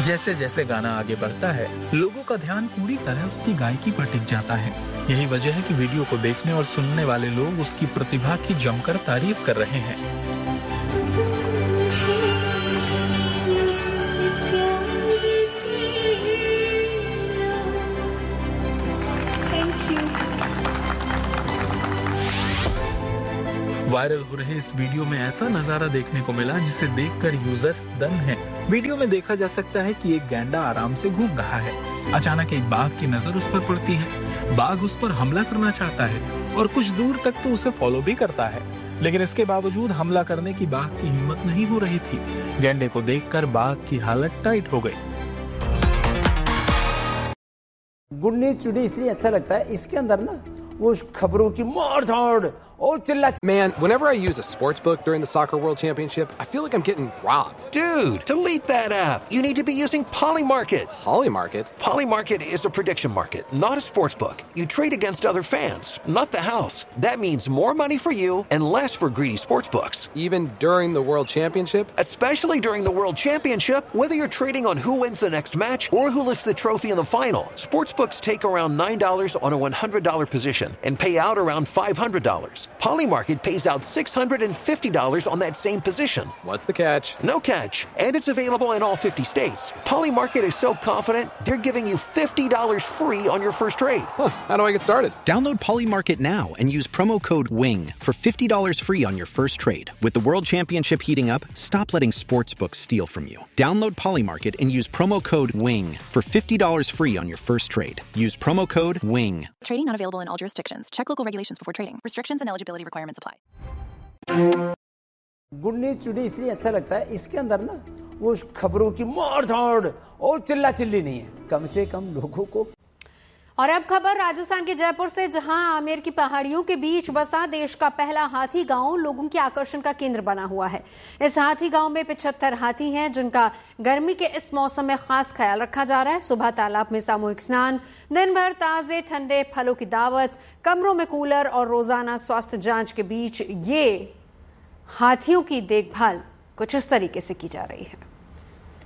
जैसे जैसे गाना आगे बढ़ता है, लोगों का ध्यान पूरी तरह उसकी गायकी पर टिक जाता है। यही वजह है कि वीडियो को देखने और सुनने वाले लोग उसकी प्रतिभा की जमकर तारीफ कर रहे हैं। वायरल हो रहे इस वीडियो में ऐसा नजारा देखने को मिला जिसे देखकर यूजर्स दंग हैं। वीडियो में देखा जा सकता है कि एक गैंडा आराम से घूम रहा है। अचानक एक बाघ की नजर उस पर पड़ती है। बाघ उस पर हमला करना चाहता है और कुछ दूर तक तो उसे फॉलो भी करता है, लेकिन इसके बावजूद हमला करने की बाघ की हिम्मत नहीं हो रही थी। गैंडे को देखकर बाघ की हालत टाइट हो गई। गुड न्यूज टुडे इसलिए अच्छा लगता है, इसके अंदर ना वो खबरों की मार धाड़ और चिल्ला। Man, whenever I use a sports book during the Soccer World Championship, I feel like I'm getting robbed. Dude, delete that app. You need to be using Polymarket. Polymarket? Polymarket is a prediction market, not a sports book. You trade against other fans, not the house. That means more money for you and less for greedy sports books. Even during the World Championship? Especially during the World Championship, whether you're trading on who wins the next match or who lifts the trophy in the final. Sports books take around $9 on a $100 position and pay out around $500. Polymarket pays out $650 on that same position. What's the catch? No catch. And it's available in all 50 states. Polymarket is so confident, they're giving you $50 free on your first trade. Huh, how do I get started? Download Polymarket now and use promo code WING for $50 free on your first trade. With the World Championship heating up, stop letting sportsbooks steal from you. Download Polymarket and use promo code WING for $50 free on your first trade. Use promo code WING. Trading not available in all jurisdictions. Check local regulations before trading. Restrictions and eligibility requirements apply. Good news today इसलिए अच्छा लगता है, इसके अंदर ना वो खबरों की मार धाड़ और चिल्ला चिल्ली नहीं है, कम से कम लोगों को। और अब खबर राजस्थान के जयपुर से, जहां आमेर की पहाड़ियों के बीच बसा देश का पहला हाथी गांव लोगों के आकर्षण का केंद्र बना हुआ है। इस हाथी गांव में 75 हाथी हैं, जिनका गर्मी के इस मौसम में खास ख्याल रखा जा रहा है। सुबह तालाब में सामूहिक स्नान, दिन भर ताजे ठंडे फलों की दावत, कमरों में कूलर और रोजाना स्वास्थ्य जांच के बीच ये हाथियों की देखभाल कुछ इस तरीके से की जा रही है।